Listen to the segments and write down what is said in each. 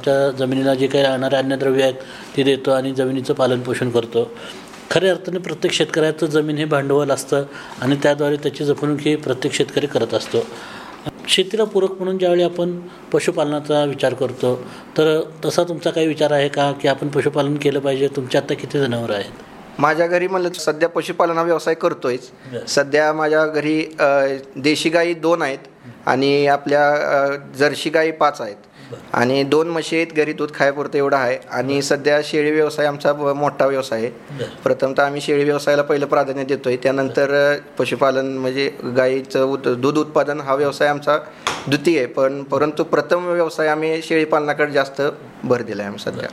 आमच्या जमिनीला जे काही राहणारे अन्नद्रव्य आहेत ते देतो आणि जमिनीचं पालनपोषण करतो. खऱ्या अर्थाने प्रत्येक शेतकऱ्याचं जमीन हे भांडवल असतं आणि त्याद्वारे त्याची जपणूक ही प्रत्येक शेतकरी करत असतो. शेतीला पूरक म्हणून ज्यावेळी आपण पशुपालनाचा विचार करतो तर तसा तुमचा काही विचार आहे का की आपण पशुपालन केलं पाहिजे? तुमच्या आता किती जनावरं आहेत? माझ्या घरी म्हणलं तर सध्या पशुपालन हा व्यवसाय करतोयच. सध्या माझ्या घरी देशी गाई 2 आहेत आणि आपल्या जर्सी गाई 5 आहेत आणि 2 म्हशी आहेत. घरी दूध खायापुरतं एवढं आहे. आणि सध्या शेळी व्यवसाय आमचा मोठा व्यवसाय आहे. प्रथमतः आम्ही शेळी व्यवसायाला पहिलं प्राधान्य देतोय, त्यानंतर पशुपालन म्हणजे गाईचं दूध उत्पादन हा व्यवसाय आमचा द्वितीय आहे. परंतु प्रथम व्यवसाय आम्ही शेळीपालनाकडे जास्त भर दिला आहे आम्ही सध्या.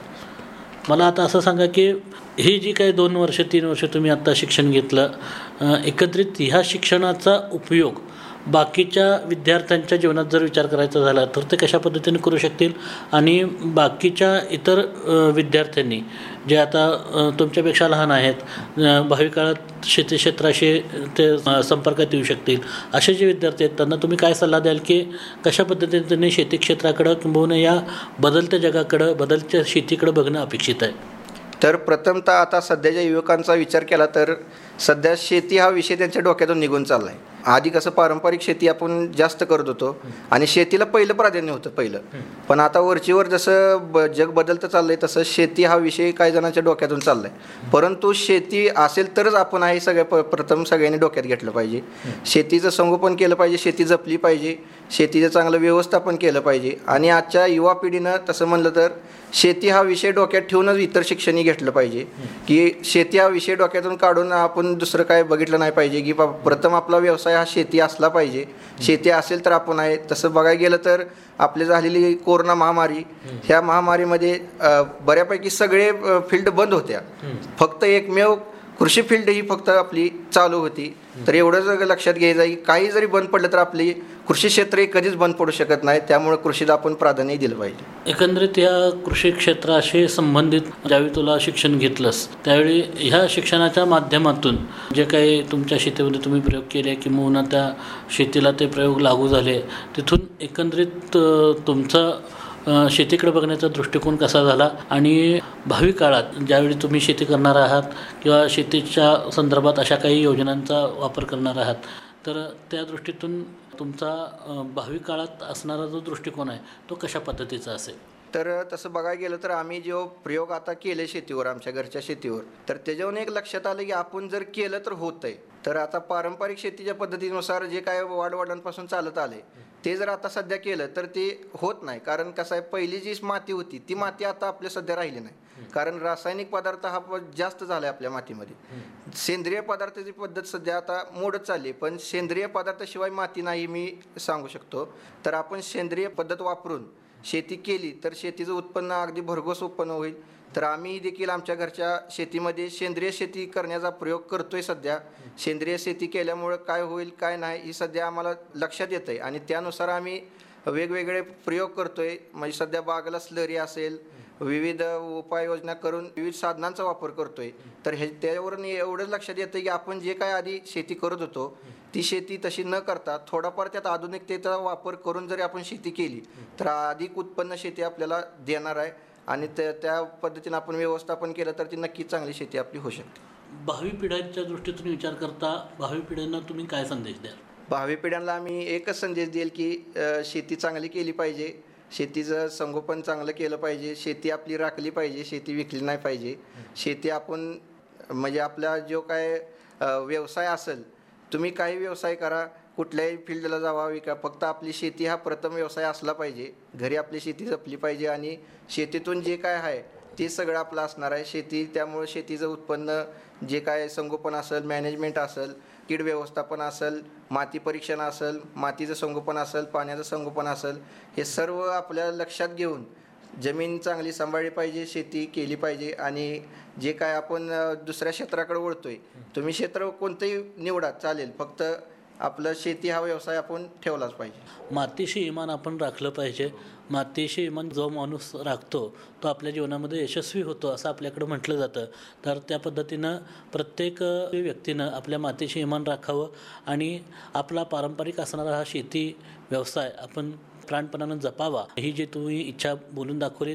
मला आता असं सांगा की ही जी काही 2 वर्ष 3 वर्ष तुम्ही आत्ता शिक्षण घेतलं, एकत्रित ह्या शिक्षणाचा उपयोग बाकीच्या विद्यार्थ्यांच्या जीवनात जर विचार करायचा झाला तर ते कशा पद्धतीने करू शकतील? आणि बाकीच्या इतर विद्यार्थ्यांनी जे आता तुमच्यापेक्षा लहान आहेत, भावी काळात शेती क्षेत्राशी ते संपर्कात येऊ शकतील, असे जे विद्यार्थी आहेत त्यांना तुम्ही काय सल्ला द्याल की कशा पद्धतीने त्यांनी शेती क्षेत्राकडं किंबहुना या बदलत्या जगाकडं बदलत्या शेतीकडं बघणं अपेक्षित आहे? तर प्रथमतः आता सध्याच्या युवकांचा विचार केला तर सध्या शेती हा विषय त्यांच्या डोक्यातून निघून चालला आहे. आधी कसं पारंपरिक शेती आपण जास्त करत होतो आणि शेतीला पहिलं प्राधान्य होतं पहिलं. पण आता वरचीवर जसं जग बदलतं चाललंय तसं शेती हा विषय काही जणांच्या डोक्यातून चाललाय. परंतु शेती असेल तरच आपण हे प्रथम सगळ्यांनी डोक्यात घेतलं पाहिजे. शेतीचं संगोपन केलं पाहिजे, शेती जपली पाहिजे, शेतीचं चांगलं व्यवस्थापन केलं पाहिजे. आणि आजच्या युवा पिढीनं तसं म्हणलं तर शेती हा विषय डोक्यात ठेवूनच इतर शिक्षणही घेतलं पाहिजे की शेती हा विषय डोक्यातून काढून आपण दुसरं काय बघितलं नाही पाहिजे की प्रथम आपला व्यवसाय हा शेती असला पाहिजे. शेती असेल तर आपण आहे. तसं बघायला गेलं तर आपली झालेली कोरोना महामारी, ह्या महामारीमध्ये बऱ्यापैकी सगळे फील्ड बंद होत्या. फक्त एकमेव कृषी फील्ड ही फक्त आपली चालू होती. तर एवढंच लक्षात घ्यायचं आहे की काही जरी बंद पडलं तर आपली कृषी क्षेत्र हे कधीच बंद पडू शकत नाही. त्यामुळे कृषीला आपण प्राधान्य दिलं पाहिजे. एकंदरीत या कृषी क्षेत्राशी संबंधित ज्यावेळी तुला शिक्षण घेतलंस त्यावेळी ह्या शिक्षणाच्या माध्यमातून जे काही तुमच्या शेतीमध्ये तुम्ही प्रयोग केले किंवा त्या शेतीला ते प्रयोग लागू झाले, तिथून एकंदरीत तुमचं शेतीकडे बघण्याचा दृष्टिकोन कसा झाला आणि भावी काळात ज्यावेळी तुम्ही शेती करणार आहात किंवा शेतीच्या संदर्भात अशा काही योजनांचा वापर करणार आहात तर त्या दृष्टीतून तुमचा भावी काळात असणारा जो दृष्टिकोन आहे तो कशा पद्धतीचा असेल? तर तसं बघायला गेलं तर आम्ही जो प्रयोग आता केले शेतीवर, आमच्या घरच्या शेतीवर, तर त्याच्यावरून एक लक्षात आलं की आपण जर केलं तर होतंय. तर आता पारंपरिक शेतीच्या पद्धतीनुसार जे काय वाडवडिलांपासून चालत आले ते जर आता सध्या केलं तर ते होत नाही. कारण कसं आहे, पहिली जी माती होती ती माती आता आपल्या सध्या राहिली नाही. कारण रासायनिक पदार्थ हा जास्त झाला आहे आपल्या मातीमध्ये. सेंद्रिय पदार्थाची पद्धत सध्या आता मोडत चालली. पण सेंद्रिय पदार्थाशिवाय माती नाही मी सांगू शकतो. तर आपण सेंद्रिय पद्धत वापरून शेती केली तर शेतीचं उत्पन्न अगदी भरघोस उत्पन्न होईल. तर आम्ही देखील आमच्या घरच्या शेतीमध्ये सेंद्रिय शेती करण्याचा प्रयोग करतोय सध्या. सेंद्रिय शेती केल्यामुळं काय होईल काय नाही ही सध्या आम्हाला लक्षात येतं आहे आणि त्यानुसार आम्ही वेगवेगळे प्रयोग करतोय. म्हणजे सध्या बागेला स्लरी असेल, विविध उपाययोजना करून विविध साधनांचा वापर करतोय. तर त्यावरून एवढंच लक्षात येतं की आपण जे काय आधी शेती करत होतो ती शेती तशी न करता थोडाफार त्यात आधुनिकतेचा वापर करून जरी आपण शेती केली तर अधिक उत्पन्न शेती आपल्याला देणार आहे आणि त्या पद्धतीने आपण व्यवस्थापन केलं तर ती नक्कीच चांगली शेती आपली होऊ शकते. भावी पिढ्यांच्या दृष्टीतून विचार करता भावी पिढ्यांना तुम्ही काय संदेश द्याल? भावी पिढ्यांना आम्ही एकच संदेश देईल की शेती चांगली केली पाहिजे, शेतीचं संगोपन चांगलं केलं पाहिजे, शेती आपली राखली पाहिजे, शेती विकली नाही पाहिजे. शेती आपण म्हणजे आपला जो काय व्यवसाय असेल, तुम्ही काही व्यवसाय करा, कुठल्याही फील्डला जावा विका, फक्त आपली शेती हा प्रथम व्यवसाय असला पाहिजे. घरी आपली शेती जपली पाहिजे आणि शेतीतून जे काय आहे ते सगळं आपलं असणार आहे शेती. त्यामुळे शेतीचं उत्पन्न जे काय संगोपन असेल, मॅनेजमेंट असेल, कीड व्यवस्थापन असेल, माती परीक्षण असेल, मातीचं संगोपन असेल, पाण्याचं संगोपन असेल, हे सर्व आपल्या लक्षात घेऊन जमीन चांगली सांभाळली पाहिजे, शेती केली पाहिजे. आणि जे काय आपण दुसऱ्या क्षेत्राकडे वळतोय, तुम्ही क्षेत्र कोणतंही निवडा चालेल, फक्त आपलं शेती हा व्यवसाय आपण ठेवलाच पाहिजे. मातीशी इमान आपण राखलं पाहिजे. मातीशी इमान जो माणूस राखतो तो आपल्या जीवनामध्ये यशस्वी होतो असं आपल्याकडं म्हटलं जातं. तर त्या पद्धतीनं प्रत्येक व्यक्तीनं आपल्या मातीशी इमान राखावं आणि आपला पारंपरिक असणारा हा शेती व्यवसाय आपण प्राणपणानं जपावा, ही जी तुम्ही इच्छा बोलून दाखवली